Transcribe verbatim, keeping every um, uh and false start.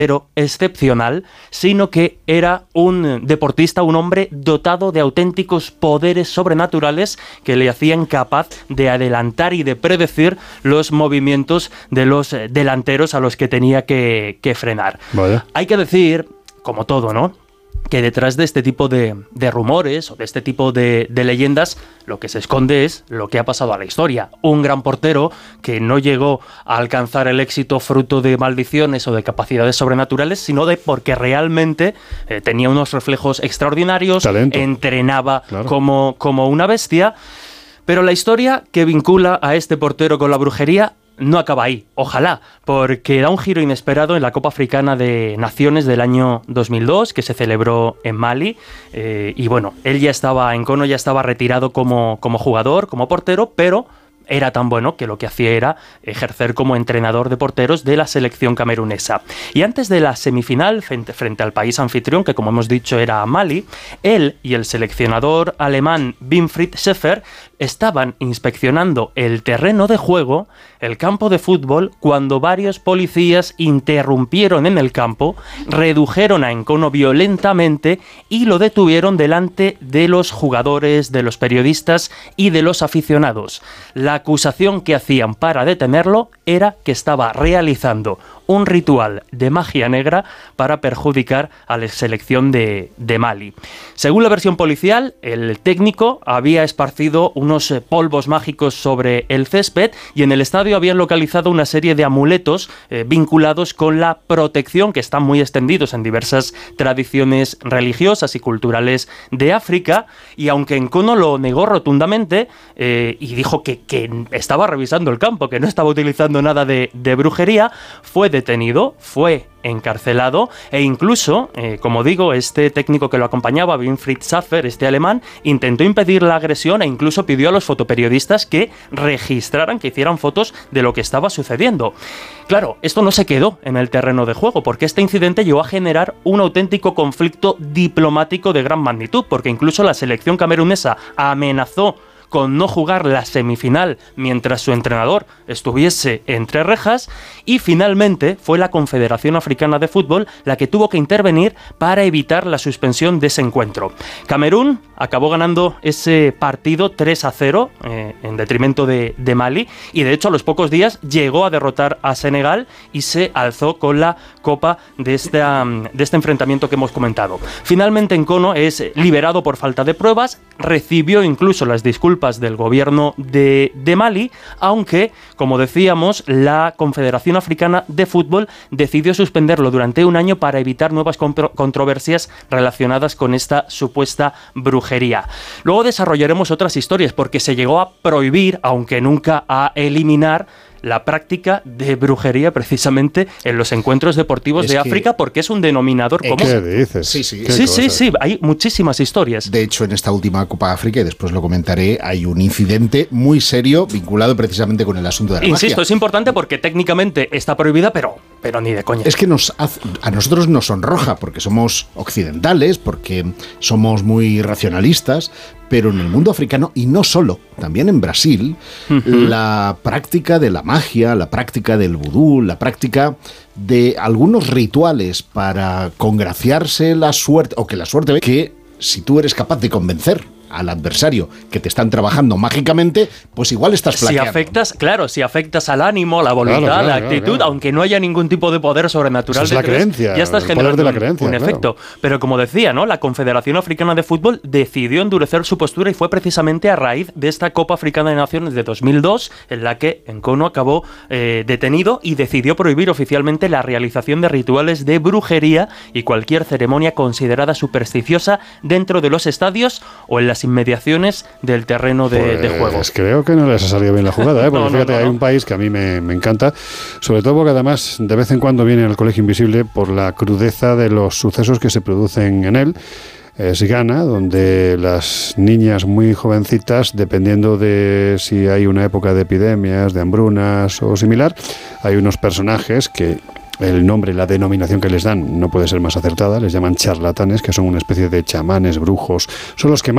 excepcional, sino que era un deportista, un hombre dotado de auténticos poderes sobrenaturales que le hacían capaz de adelantar y de predecir los movimientos de los delanteros a los que tenía que, que frenar. Vaya. Hay que decir, como todo, ¿no?, que detrás de este tipo de, de rumores o de este tipo de, de leyendas, lo que se esconde es lo que ha pasado a la historia. Un gran portero que no llegó a alcanzar el éxito fruto de maldiciones o de capacidades sobrenaturales, sino de porque realmente eh, tenía unos reflejos extraordinarios, talento, entrenaba claro, como, como una bestia. Pero la historia que vincula a este portero con la brujería no acaba ahí, ojalá, porque da un giro inesperado en la Copa Africana de Naciones del año dos mil dos, que se celebró en Mali, eh, y bueno, él ya estaba, Nkono ya estaba retirado como, como jugador, como portero, pero era tan bueno que lo que hacía era ejercer como entrenador de porteros de la selección camerunesa. Y antes de la semifinal, frente, frente al país anfitrión, que como hemos dicho era Mali, él y el seleccionador alemán Winfried Schäfer estaban inspeccionando el terreno de juego, el campo de fútbol, cuando varios policías interrumpieron en el campo, redujeron a Nkono violentamente y lo detuvieron delante de los jugadores, de los periodistas y de los aficionados. La acusación que hacían para detenerlo era que estaba realizando un ritual de magia negra para perjudicar a la selección de, de Mali. Según la versión policial, el técnico había esparcido unos polvos mágicos sobre el césped y en el estadio habían localizado una serie de amuletos eh, vinculados con la protección, que están muy extendidos en diversas tradiciones religiosas y culturales de África, y aunque Nkono lo negó rotundamente eh, y dijo que, que estaba revisando el campo, que no estaba utilizando nada de, de brujería, fue detenido, fue encarcelado e incluso, eh, como digo, este técnico que lo acompañaba, Winfried Schäfer, este alemán, intentó impedir la agresión e incluso pidió a los fotoperiodistas que registraran, que hicieran fotos de lo que estaba sucediendo. Claro, esto no se quedó en el terreno de juego, porque este incidente llegó a generar un auténtico conflicto diplomático de gran magnitud, porque incluso la selección camerunesa amenazó con no jugar la semifinal mientras su entrenador estuviese entre rejas, y finalmente fue la Confederación Africana de Fútbol la que tuvo que intervenir para evitar la suspensión de ese encuentro. Camerún acabó ganando ese partido tres a cero eh, en detrimento de, de Mali, y de hecho a los pocos días llegó a derrotar a Senegal y se alzó con la copa de, esta, de este enfrentamiento que hemos comentado. Finalmente Nkono es liberado por falta de pruebas, recibió incluso las disculpas del gobierno de, de Mali, aunque, como decíamos, la Confederación Africana de Fútbol decidió suspenderlo durante un año para evitar nuevas compro- controversias relacionadas con esta supuesta brujería. Luego desarrollaremos otras historias, porque se llegó a prohibir, aunque nunca a eliminar, la práctica de brujería precisamente en los encuentros deportivos es de que, África, porque es un denominador común. ¿Qué dices? Sí, sí. ¿Qué Sí, cosas? sí, sí, hay muchísimas historias. De hecho, en esta última Copa África, y después lo comentaré, hay un incidente muy serio vinculado precisamente con el asunto de la Insisto, magia. es importante porque técnicamente está prohibida, pero, pero ni de coña. Es que nos hace, a nosotros nos sonroja porque somos occidentales, porque somos muy racionalistas, pero en el mundo africano, y no solo, también en Brasil, uh-huh. la práctica de la magia, la práctica del vudú, la práctica de algunos rituales para congraciarse la suerte, o que la suerte ve que si tú eres capaz de convencer al adversario que te están trabajando mágicamente, pues igual estás flaqueando. Si afectas, claro, si afectas al ánimo, a la voluntad, claro, claro, a la claro, actitud, claro. aunque no haya ningún tipo de poder sobrenatural. Esa es la detrás, creencia, ya estás el generando poder de la un, creencia, un claro. efecto. Pero como decía, ¿no?, la Confederación Africana de Fútbol decidió endurecer su postura, y fue precisamente a raíz de esta Copa Africana de Naciones de dos mil dos en la que Nkono acabó eh, detenido y decidió prohibir oficialmente la realización de rituales de brujería y cualquier ceremonia considerada supersticiosa dentro de los estadios o en las inmediaciones del terreno de, pues de juego. Creo que no les ha salido bien la jugada, ¿eh? Porque no, no, fíjate, no, no. hay un país que a mí me, me encanta, sobre todo porque además de vez en cuando viene al Colegio Invisible por la crudeza de los sucesos que se producen en él. Es Ghana, donde las niñas muy jovencitas, dependiendo de si hay una época de epidemias, de hambrunas o similar, hay unos personajes que el nombre, la denominación que les dan no puede ser más acertada, les llaman charlatanes, que son una especie de chamanes, brujos, son los que más